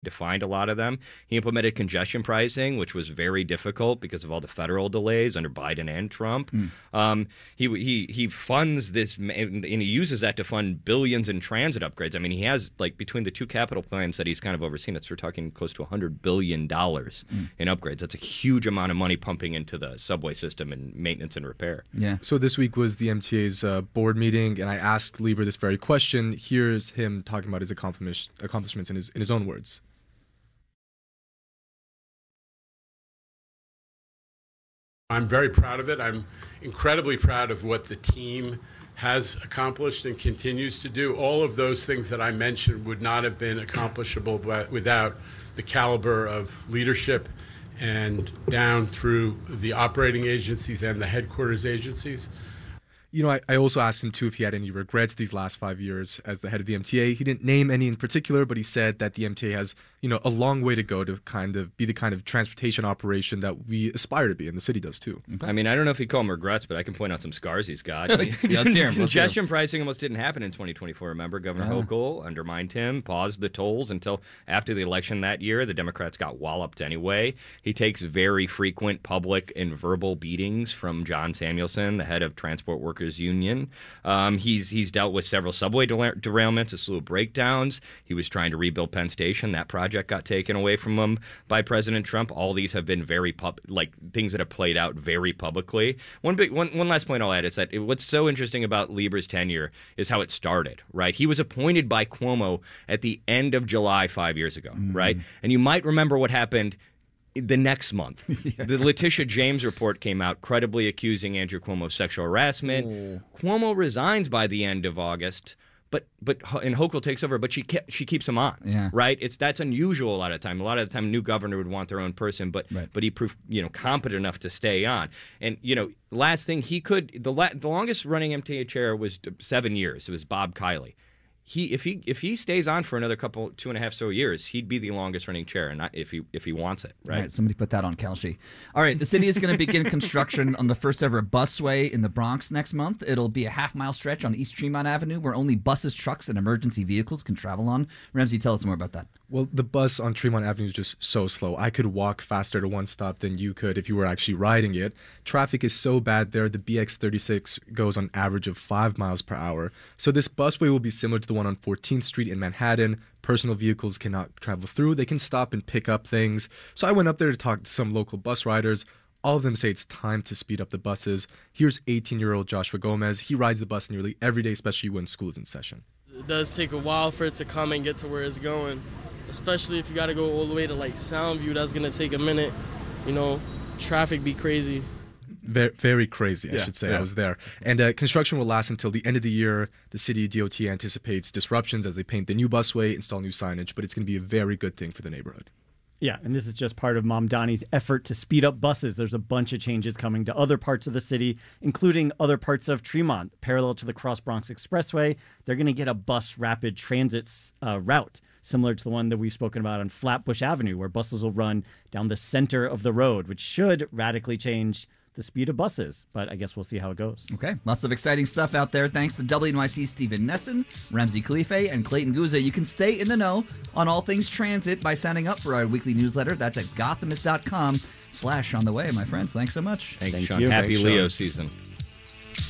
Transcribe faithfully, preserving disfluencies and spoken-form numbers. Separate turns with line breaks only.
defined a lot of them. He implemented congestion pricing, which was very difficult because of all the federal delays under Biden and Trump. Mm. Um, he he he funds this, and he uses that to fund billions in transit upgrades. I mean, he has, like, between the two capital plans that he's kind of overseen, it's we're talking close to one hundred billion dollars mm. in upgrades. That's a huge amount of money pumping into the subway system and maintenance and repair.
Yeah.
So this week was the M T A's uh, board meeting, and I asked Lieber this very question. Here's him talking about his accomplish- accomplishments in his in his own words.
I'm very proud of it. I'm incredibly proud of what the team has accomplished and continues to do. All of those things that I mentioned would not have been accomplishable without the caliber of leadership and down through the operating agencies and the headquarters agencies.
You know, I, I also asked him, too, if he had any regrets these last five years as the head of the M T A. He didn't name any in particular, but he said that the M T A has, you know, a long way to go to kind of be the kind of transportation operation that we aspire to be, and the city does, too.
I mean, I don't know if he'd call him regrets, but I can point out some scars he's got.
Yeah, let's hear him.
Congestion pricing almost didn't happen in twenty twenty-four, remember? Governor
Yeah.
Hochul undermined him, paused the tolls until after the election that year. The Democrats got walloped anyway. He takes very frequent public and verbal beatings from John Samuelson, the head of Transport Workers Union. Um, he's he's dealt with several subway dera- derailments, a slew of breakdowns. He was trying to rebuild Penn Station. That project got taken away from him by President Trump. All these have been very pub- like things that have played out very publicly. One big one one last point I'll add is that it, what's so interesting about Lieber's tenure is how it started. Right, he was appointed by Cuomo at the end of July five years ago. Mm. Right, and you might remember what happened the next month. Yeah. The Letitia James report came out, credibly accusing Andrew Cuomo of sexual harassment. Mm. Cuomo resigns by the end of August, but but and Hochul takes over, but she kept, she keeps him on.
Yeah.
Right? It's that's unusual a lot of the time. A lot of the time, a new governor would want their own person, but
right.
but he proved, you know, competent enough to stay on. And you know, last thing he could the la- the longest running M T A chair was seven years. It was Bob Kiley. He if he if he stays on for another couple two and a half so years, he'd be the longest running chair, and not if he if he wants it, right?
All right, somebody put that on Kelshi. All right, the city is going to begin construction on the first ever busway in the Bronx next month. It'll be a half mile stretch on East Tremont Avenue where only buses, trucks, and emergency vehicles can travel on. Ramsey, tell us more about that.
Well, the bus on Tremont Avenue is just so slow. I could walk faster to one stop than you could if you were actually riding it. Traffic is so bad there. The B X thirty-six goes on average of five miles per hour. So this busway will be similar to the one on fourteenth Street in Manhattan. Personal vehicles cannot travel through. They can stop and pick up things. So I went up there to talk to some local bus riders. All of them say it's time to speed up the buses. Here's eighteen-year-old Joshua Gomez. He rides the bus nearly every day, especially when school is in session.
It does take a while for it to come and get to where it's going, especially if you got to go all the way to like Soundview. That's going to take a minute. You know, traffic be crazy.
Very, very crazy, I
yeah,
should say.
yeah.
I was there. And uh, construction will last until the end of the year. The city D O T anticipates disruptions as they paint the new busway, install new signage, but it's going to be a very good thing for the neighborhood.
Yeah, and this is just part of Mamdani's effort to speed up buses. There's a bunch of changes coming to other parts of the city, including other parts of Tremont. Parallel to the Cross Bronx Expressway, they're going to get a bus rapid transit uh, route, similar to the one that we've spoken about on Flatbush Avenue, where buses will run down the center of the road, which should radically change the speed of buses, but I guess we'll see how it goes.
Okay, lots of exciting stuff out there. Thanks to W N Y C Stephen Nesson, Ramsey Khalife, and Clayton Guzza. You can stay in the know on all things transit by signing up for our weekly newsletter. That's at gothamist dot com slash on the way, my friends. Thanks so much.
Thanks,
Thank
Sean.
you.
Happy
Thanks,
Leo
Sean.
season.